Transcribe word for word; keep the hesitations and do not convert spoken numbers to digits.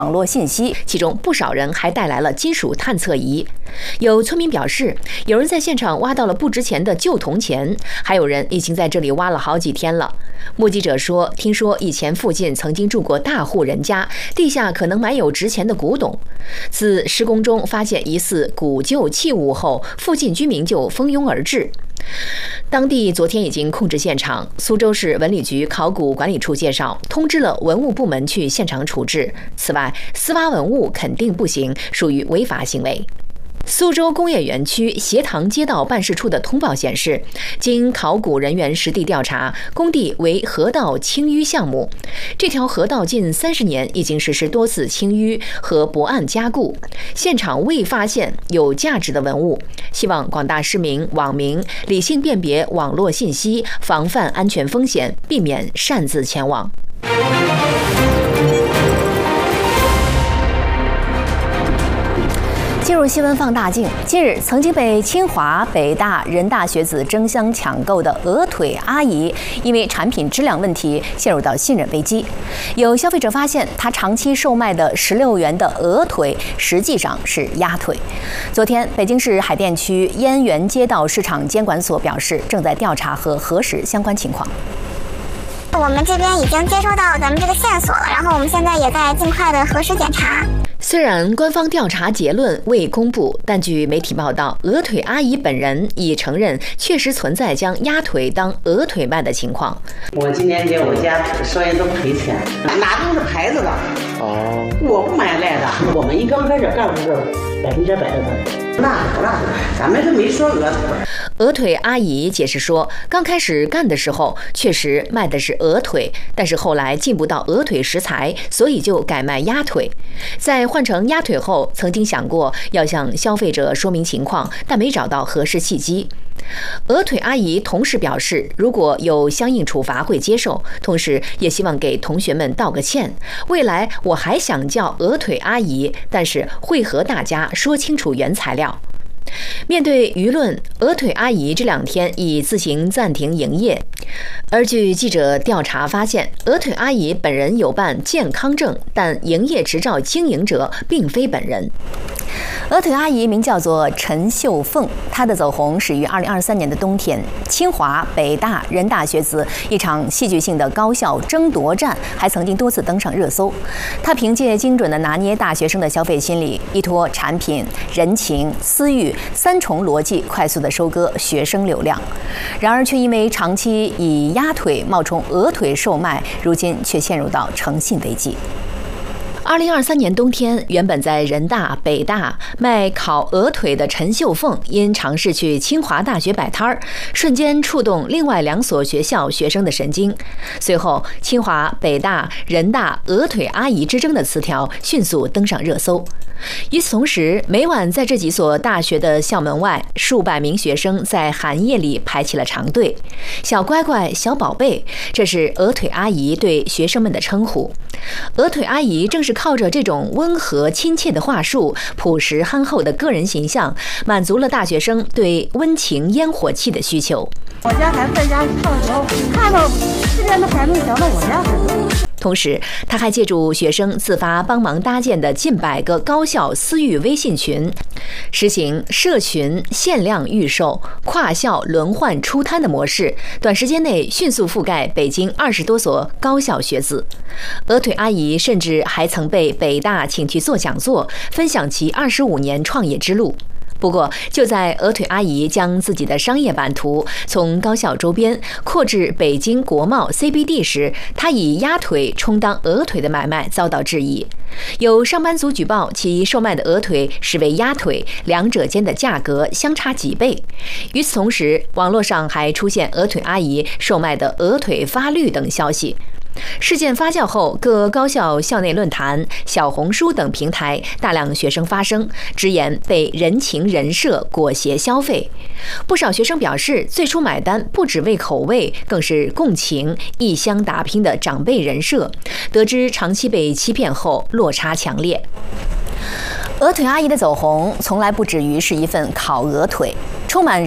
网络信息，其中不少人还带来了金属探测仪。有村民表示，有人在现场挖到了不值钱的旧铜钱，还有人已经在这里挖了好几天了。目击者说，听说以前附近曾经住过大户人家，地下可能埋有值钱的古董。自施工中发现疑似古旧器物后，附近居民就蜂拥而至。当地昨天已经控制现场，苏州市文旅局考古管理处介绍，通知了文物部门去现场处置。此外，私挖文物肯定不行，属于违法行为。苏州工业园区协塘街道办事处的通报显示，经考古人员实地调查，工地为河道清淤项目。这条河道近三十年已经实施多次清淤和驳岸加固，现场未发现有价值的文物。希望广大市民、网民理性辨别网络信息，防范安全风险，避免擅自前往。进入新闻放大镜，近日曾经被清华、北大、人大学子争相抢购的鹅腿阿姨，因为产品质量问题陷入到信任危机。有消费者发现，她长期售卖的十六元的鹅腿实际上是鸭腿。昨天，北京市海淀区燕园街道市场监管所表示，正在调查和核实相关情况。 我们这边已经接收到咱们这个线索了，然后我们现在也在尽快的核实检查。 虽然官方调查结论未公布，但据媒体报道，鹅腿阿姨本人已承认确实存在将鸭腿当鹅腿卖的情况。 我今年给我家所有人都赔钱，哪都是牌子的。哦，我不买来的。我们一刚开始干不是百分之百的那不那咱们是没说鹅腿。 鹅腿阿姨解释说，刚开始干的时候确实卖的是鹅腿，但是后来进不到鹅腿食材，所以就改卖鸭腿。在换成鸭腿后，曾经想过要向消费者说明情况，但没找到合适契机。鹅腿阿姨同时表示，如果有相应处罚会接受，同时也希望给同学们道个歉。未来我还想叫鹅腿阿姨，但是会和大家说清楚原材料。面对舆论，鹅腿阿姨这两天已自行暂停营业。而据记者调查发现，鹅腿阿姨本人有办健康证，但营业执照经营者并非本人。鹅腿阿姨名叫做陈秀凤，她的走红始于二零二三年的冬天。清华、北大、人大学子一场戏剧性的高校争夺战，还曾经多次登上热搜。她凭借精准的拿捏大学生的消费心理，依托产品、人情、私欲三重逻辑，快速的收割学生流量。然而，却因为长期以鸭腿冒充鹅腿售卖，如今却陷入到诚信危机。二零二三年冬天，原本在人大、北大卖烤鹅腿的陈秀凤，因尝试去清华大学摆摊儿，瞬间触动另外两所学校学生的神经。随后，清华、北大、人大鹅腿阿姨之争的词条迅速登上热搜。与此同时，每晚在这几所大学的校门外，数百名学生在寒夜里排起了长队。小乖乖、小宝贝，这是鹅腿阿姨对学生们的称呼。鹅腿阿姨正是靠着这种温和亲切的话术、朴实憨厚的个人形象，满足了大学生对温情烟火气的需求。 我家孩子在家上的时候，看到这边的孩子想到我家孩子。 同时，他还借助学生自发帮忙搭建的近百个高校私域微信群，实行社群限量预售、跨校轮换出摊的模式，短时间内迅速覆盖北京二十多所高校学子。鹅腿阿姨甚至还曾被北大请去做讲座，分享其二十五年创业之路。不过，就在鹅腿阿姨将自己的商业版图从高校周边扩至北京国贸 C B D 时，她以鸭腿充当鹅腿的买卖遭到质疑。有上班族举报，其售卖的鹅腿实为鸭腿，两者间的价格相差几倍。与此同时，网络上还出现鹅腿阿姨售卖的鹅腿发绿等消息。事件发酵后，各高校校内论坛、小红书等平台大量学生发声，直言被人情人设裹挟消费。不少学生表示，最初买单不只为口味，更是共情异乡打拼的长辈人设。得知长期被欺骗后，落差强烈。鹅腿阿姨的走红从来不止于是一份烤鹅腿，充满